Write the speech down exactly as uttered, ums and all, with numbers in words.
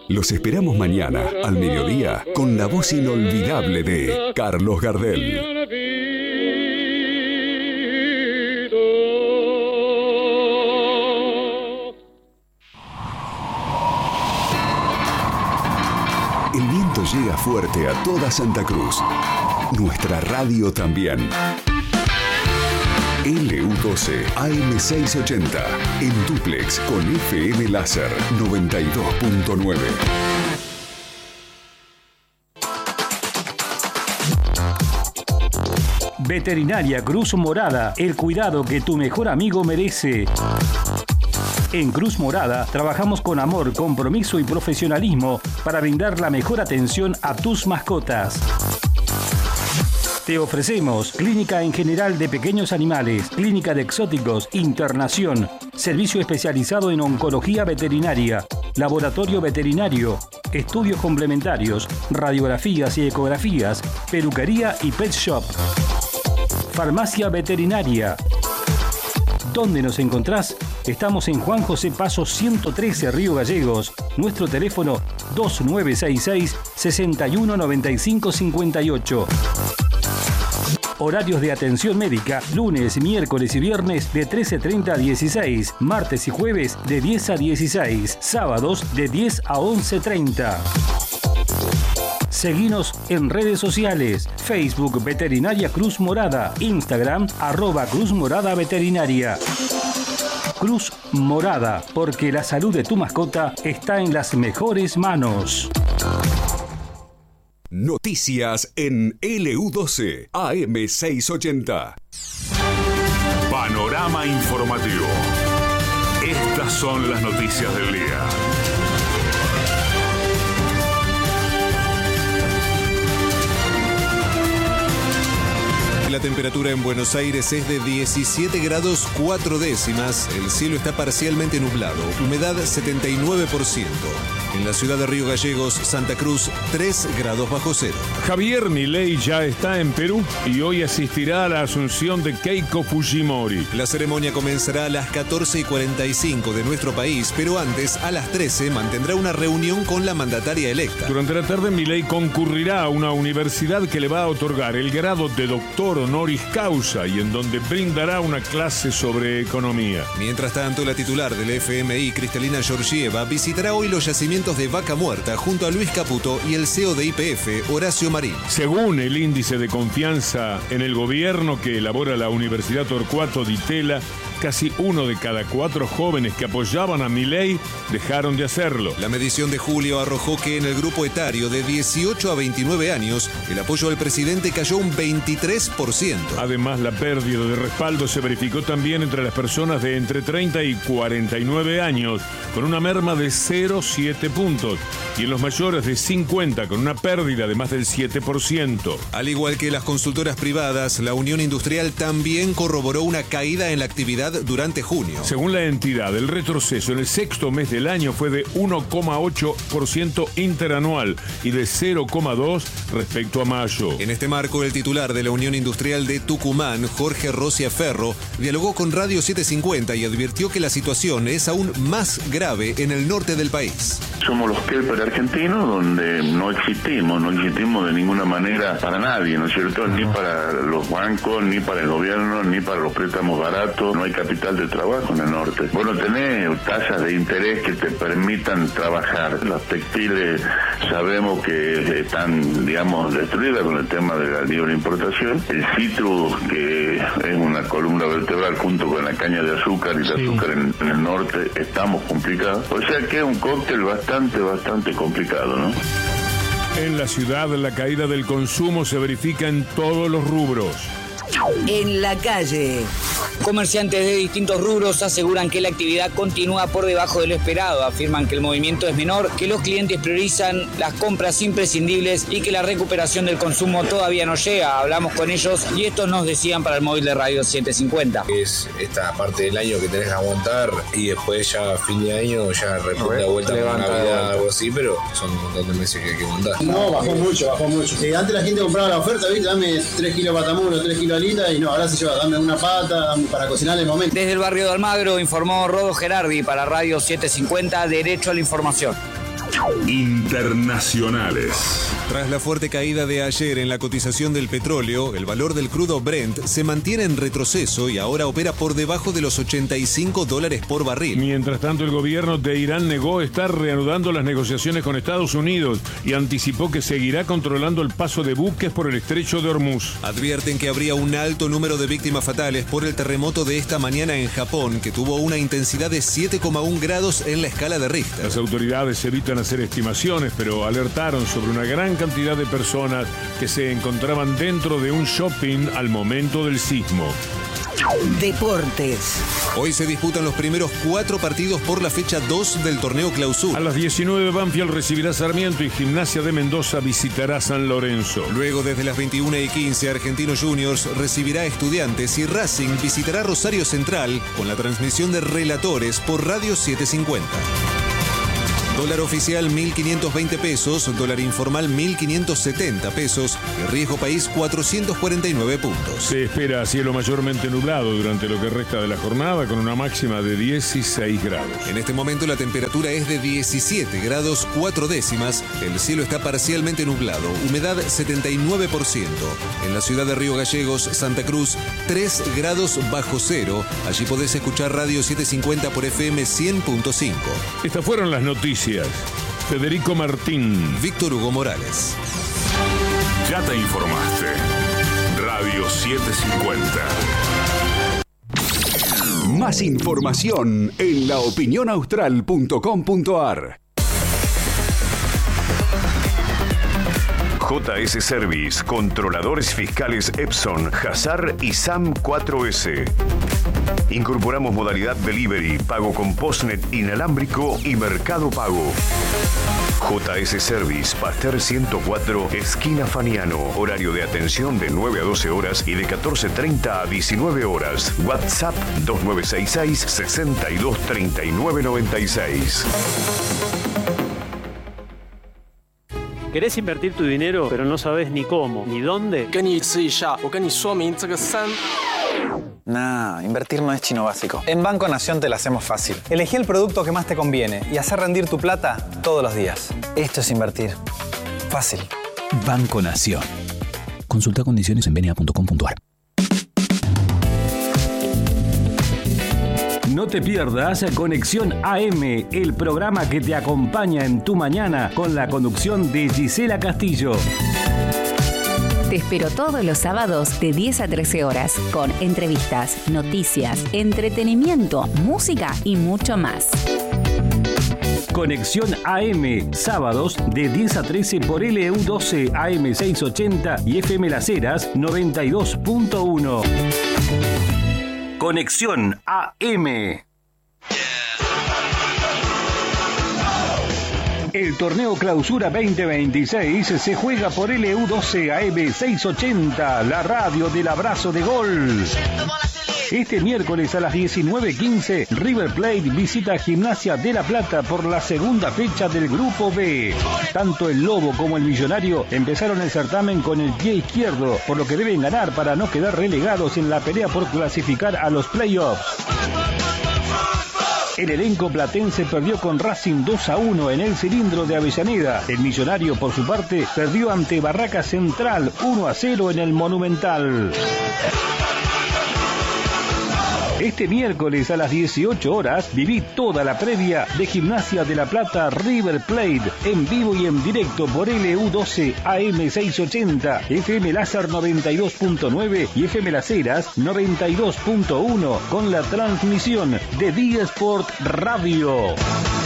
Los esperamos mañana, al mediodía, con la voz inolvidable de Carlos Gardel. El viento llega fuerte a toda Santa Cruz. Nuestra radio también. L U doce A M seiscientos ochenta, en dúplex con F M Láser noventa y dos punto nueve. Veterinaria Cruz Morada, el cuidado que tu mejor amigo merece. En Cruz Morada trabajamos con amor, compromiso y profesionalismo para brindar la mejor atención a tus mascotas. Te ofrecemos clínica en general de pequeños animales, clínica de exóticos, internación, servicio especializado en oncología veterinaria, laboratorio veterinario, estudios complementarios, radiografías y ecografías, peluquería y pet shop. Farmacia veterinaria. ¿Dónde nos encontrás? Estamos en Juan José Paso ciento trece, Río Gallegos. Nuestro teléfono dos nueve seis seis, seis uno nueve cinco cinco ocho. Horarios de atención médica, lunes, miércoles y viernes de trece treinta a dieciséis, martes y jueves de diez a dieciséis, sábados de diez a once treinta. Seguinos en redes sociales, Facebook Veterinaria Cruz Morada, Instagram arroba Cruz Morada Veterinaria. Cruz Morada, porque la salud de tu mascota está en las mejores manos. Noticias en L U doce A M seiscientos ochenta. Panorama informativo. Estas son las noticias del día. La temperatura en Buenos Aires es de diecisiete grados cuatro décimas. El cielo está parcialmente nublado. Humedad setenta y nueve por ciento. En la ciudad de Río Gallegos, Santa Cruz, tres grados bajo cero. Javier Milei ya está en Perú y hoy asistirá a la asunción de Keiko Fujimori. La ceremonia comenzará a las catorce y cuarenta y cinco de nuestro país, pero antes, a las trece, mantendrá una reunión con la mandataria electa. Durante la tarde, Milei concurrirá a una universidad que le va a otorgar el grado de doctor honoris causa y en donde brindará una clase sobre economía. Mientras tanto, la titular del F M I, Cristalina Georgieva, visitará hoy los yacimientos de Vaca Muerta junto a Luis Caputo y el C E O de Y P F, Horacio Marín. Según el índice de confianza en el gobierno que elabora la Universidad Torcuato Di Tella, casi uno de cada cuatro jóvenes que apoyaban a Milei dejaron de hacerlo. La medición de julio arrojó que en el grupo etario de dieciocho a veintinueve años, el apoyo al presidente cayó un veintitrés por ciento. Además, la pérdida de respaldo se verificó también entre las personas de entre treinta y cuarenta y nueve años, con una merma de cero coma siete puntos, y en los mayores de cincuenta, con una pérdida de más del siete por ciento. Al igual que las consultoras privadas, la Unión Industrial también corroboró una caída en la actividad durante junio. Según la entidad, el retroceso en el sexto mes del año fue de uno coma ocho por ciento interanual y de cero coma dos por ciento respecto a mayo. En este marco, el titular de la Unión Industrial de Tucumán, Jorge Rosia Ferro, dialogó con Radio setecientos cincuenta y advirtió que la situación es aún más grave en el norte del país. Somos los Kelper argentinos, donde no existimos, no existimos de ninguna manera para nadie, ¿no es cierto? Ni para los bancos, ni para el gobierno, ni para los préstamos baratos. No hay capital de trabajo en el norte. Vos no tenés tasas de interés que te permitan trabajar. Los textiles sabemos que están, digamos, destruidas con el tema de la libre importación. El citrus, que es una columna vertebral junto con la caña de azúcar y el sí. azúcar en, en el norte, estamos complicados. O sea que es un cóctel bastante, bastante complicado, ¿no? En la ciudad, la caída del consumo se verifica en todos los rubros. En la calle. Comerciantes de distintos rubros aseguran que la actividad continúa por debajo de lo esperado. Afirman que el movimiento es menor, que los clientes priorizan las compras imprescindibles y que la recuperación del consumo todavía no llega. Hablamos con ellos y estos nos decían para el móvil de Radio setecientos cincuenta. Es esta parte del año que tenés que aguantar y después ya a fin de año ya repunta de vuelta con Navidad, algo así, pero son un montón de meses que hay que aguantar. No, bajó mucho, bajó mucho. Eh, antes la gente compraba la oferta, ¿viste? Dame tres kilos de patamuro, tres kilos de alita y no, ahora se lleva, dame una pata, dame para cocinar en el momento. Desde el barrio de Almagro informó Rodo Gerardi para Radio setecientos cincuenta, Derecho a la Información. Internacionales. Tras la fuerte caída de ayer en la cotización del petróleo, el valor del crudo Brent se mantiene en retroceso y ahora opera por debajo de los ochenta y cinco dólares por barril. Mientras tanto, el gobierno de Irán negó estar reanudando las negociaciones con Estados Unidos y anticipó que seguirá controlando el paso de buques por el estrecho de Hormuz. Advierten que habría un alto número de víctimas fatales por el terremoto de esta mañana en Japón, que tuvo una intensidad de siete coma uno grados en la escala de Richter. Las autoridades evitan hacer estimaciones, pero alertaron sobre una gran cantidad de personas que se encontraban dentro de un shopping al momento del sismo. Deportes. Hoy se disputan los primeros cuatro partidos por la fecha dos del torneo Clausura. A las diecinueve, Banfield recibirá Sarmiento y Gimnasia de Mendoza visitará San Lorenzo. Luego, desde las veintiuna y quince, Argentinos Juniors recibirá Estudiantes y Racing visitará Rosario Central con la transmisión de Relatores por Radio setecientos cincuenta. Dólar oficial mil quinientos veinte pesos, dólar informal mil quinientos setenta pesos y riesgo país cuatrocientos cuarenta y nueve puntos. Se espera cielo mayormente nublado durante lo que resta de la jornada con una máxima de dieciséis grados. En este momento la temperatura es de diecisiete grados cuatro décimas, el cielo está parcialmente nublado, humedad setenta y nueve por ciento. En la ciudad de Río Gallegos, Santa Cruz, tres grados bajo cero. Allí podés escuchar Radio setecientos cincuenta por F M cien punto cinco. Estas fueron las noticias. Federico Martín. Víctor Hugo Morales. Ya te informaste. Radio setecientos cincuenta. Más información en la opinión austral punto com punto a r. J S Service, controladores fiscales Epson, Hazar y SAM cuatro S. Incorporamos modalidad delivery, pago con postnet inalámbrico y mercado pago. J S Service, Pasteur ciento cuatro, esquina Faniano. Horario de atención de nueve a doce horas y de catorce treinta a diecinueve horas. WhatsApp dos nueve seis seis, seis dos tres nueve nueve seis. ¿Querés invertir tu dinero, pero no sabes ni cómo, ni dónde? Nah, invertir no es chino básico. En Banco Nación te la hacemos fácil. Elegí el producto que más te conviene y hacer rendir tu plata todos los días. Esto es invertir. Fácil. Banco Nación. Consulta condiciones en b n a punto com punto a r. No te pierdas Conexión A M, el programa que te acompaña en tu mañana con la conducción de Gisela Castillo. Te espero todos los sábados de diez a trece horas con entrevistas, noticias, entretenimiento, música y mucho más. Conexión A M, sábados de diez a trece por L U doce A M seiscientos ochenta y F M Las Heras noventa y dos punto uno. Conexión A M. El torneo Clausura veinte veintiséis se juega por L U doce A M seiscientos ochenta, la radio del abrazo de gol. Este miércoles a las diecinueve quince, River Plate visita a Gimnasia de La Plata por la segunda fecha del Grupo B. Tanto el Lobo como el Millonario empezaron el certamen con el pie izquierdo, por lo que deben ganar para no quedar relegados en la pelea por clasificar a los playoffs. El elenco platense perdió con Racing dos a uno en el cilindro de Avellaneda. El Millonario, por su parte, perdió ante Barraca Central uno a cero en el Monumental. Este miércoles a las dieciocho horas viví toda la previa de Gimnasia de La Plata River Plate en vivo y en directo por L U doce A M seiscientos ochenta, F M Láser noventa y dos punto nueve y F M Las Heras noventa y dos punto uno con la transmisión de D Sport Radio.